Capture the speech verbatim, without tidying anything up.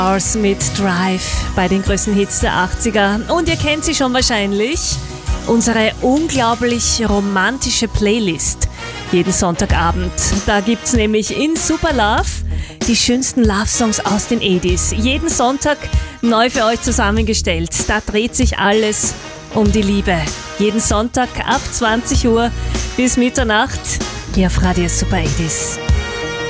Hours mit Drive bei den größten Hits der achtziger. Und ihr kennt sie schon wahrscheinlich. Unsere unglaublich romantische Playlist. Jeden Sonntagabend. Da gibt's nämlich in Super Love die schönsten Love-Songs aus den achtziger. Jeden Sonntag neu für euch zusammengestellt. Da dreht sich alles um die Liebe. Jeden Sonntag ab zwanzig Uhr bis Mitternacht. Hier auf Radio Super achtziger.